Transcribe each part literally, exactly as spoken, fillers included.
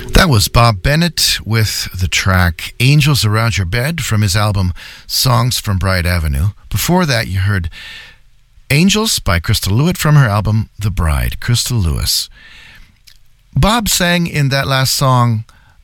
That was Bob Bennett with the track Angels Around Your Bed from his album Songs from Bright Avenue. Before that, you heard Angels by Crystal Lewitt from her album The Bride, Crystal Lewis. Bob sang in that last song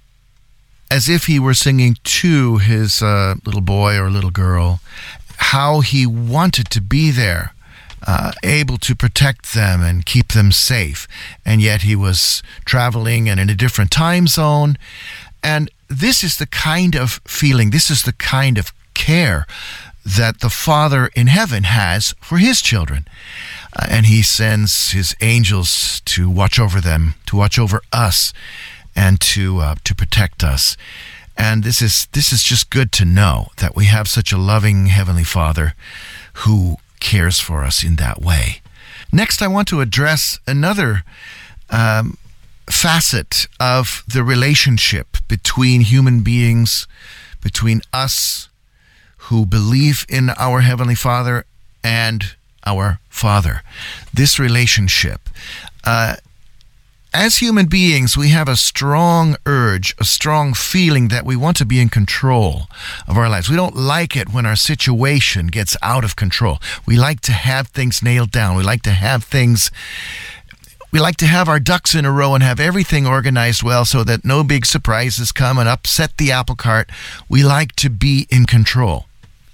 as if he were singing to his uh, little boy or little girl, how he wanted to be there. Uh, able to protect them and keep them safe. And yet he was traveling and in a different time zone. And this is the kind of feeling, this is the kind of care that the Father in heaven has for his children. Uh, and he sends his angels to watch over them, to watch over us, and to uh, to protect us. And this is this is just good to know that we have such a loving Heavenly Father who cares for us in that way. Next, I want to address another um, facet of the relationship between human beings, between us who believe in our Heavenly Father and our Father. This relationship. Uh, As human beings, we have a strong urge, a strong feeling that we want to be in control of our lives. We don't like it when our situation gets out of control. We like to have things nailed down. We like to have things, we like to have our ducks in a row and have everything organized well so that no big surprises come and upset the apple cart. We like to be in control.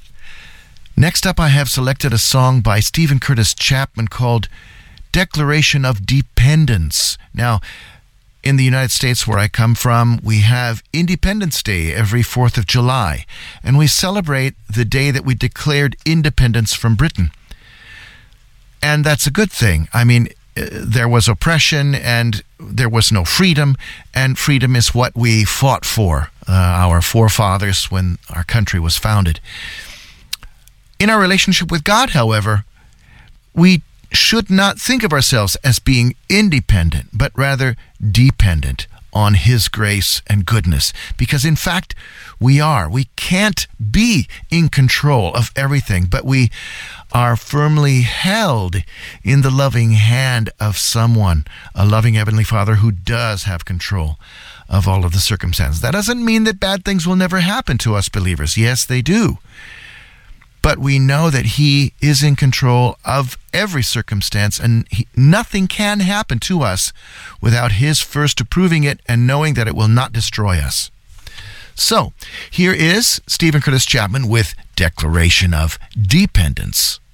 Next up, I have selected a song by Steven Curtis Chapman called Declaration of Dependence. Now, in the United States where I come from, we have Independence Day every fourth of July, and we celebrate the day that we declared independence from Britain. And that's a good thing. I mean, there was oppression and there was no freedom, and freedom is what we fought for, uh, our forefathers, when our country was founded. In our relationship with God, however, we should not think of ourselves as being independent, but rather dependent on His grace and goodness. Because in fact, we are. We can't be in control of everything, but we are firmly held in the loving hand of someone, a loving Heavenly Father who does have control of all of the circumstances. That doesn't mean that bad things will never happen to us believers. Yes, they do. But we know that He is in control of every circumstance, and he, nothing can happen to us without His first approving it and knowing that it will not destroy us. So, here is Steven Curtis Chapman with Declaration of Dependence.